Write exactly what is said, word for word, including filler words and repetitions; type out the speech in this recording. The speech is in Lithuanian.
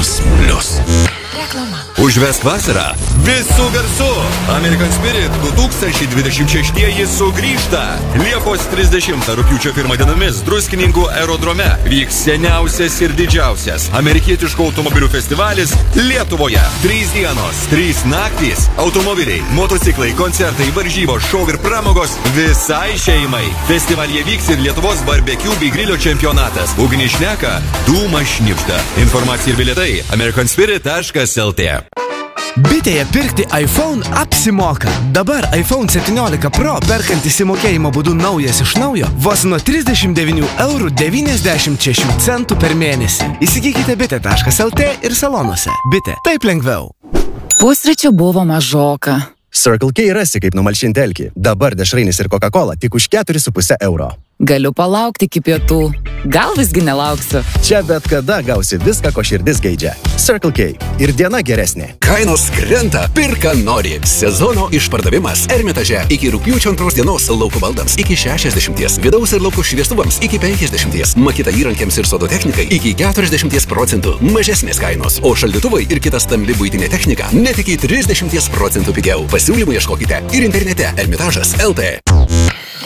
Kainos plius. Reklama. Užvesk vasarą visų garsų. American Spirit du tūkstančiai dvidešimt šeštieji sugrįžta. Liepos trisdešimtą rugpjūčio pirmą dienomis Druskininkų aerodrome vyks seniausias ir didžiausias amerikietiškų automobilių festivalis Lietuvoje. Trys dienos, trys naktys, automobiliai, motociklai, koncertai, varžybos, šou ir pramogos visai šeimai. Festivalyje vyks ir Lietuvos barbekių bei grilio čempionatas. Ugnis šneka, dūmas šnipšta. Informacija ir bilietai american spirit taškas el tė. Bitėje pirkti iPhone apsimoka. Dabar iPhone septyniolika Pro perkantis įmokėjimo būdu naujas iš naujo vos nuo trisdešimt devynių eurų devyniasdešimt šešių centų per mėnesį. Įsigykite bitė taškas el tė ir salonuose. Bitė, taip lengviau. Pusryčių buvo mažoka. Circle K rasi, kaip numalšinti alkį. Dabar dešrainis ir Coca-Cola tik už keturis su puse euro. Galiu palaukti iki pietų. Gal visgi nelauksiu. Čia bet kada gausi viską, ko širdis geidžia. Circle K. Ir diena geresnė. Kainos krenta, pirk ką nori. Sezono išpardavimas Ermitaže iki rugpjūčio antros dienos lauko baldams iki šešiasdešimties, vidaus ir lauko šviestuvams iki penkiasdešimties, makita įrankiams ir sodo technikai iki keturiasdešimties procentų mažesnės kainos, o šaldytuvai ir kita stambi buitinė technika net iki trisdešimties procentų pigiau. Pasiūlymų ieškokite ir internete ermitažas taškas el tė.